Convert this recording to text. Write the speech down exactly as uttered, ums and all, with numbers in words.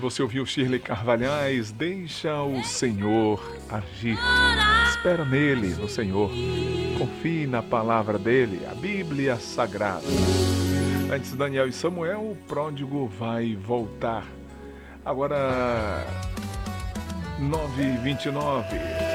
você ouviu Shirley Carvalhais, Deixa o Senhor agir. Espera nele, no Senhor. Confie na palavra dele, a Bíblia Sagrada. Antes, Daniel e Samuel, o pródigo vai voltar. Agora, nove e vinte e nove.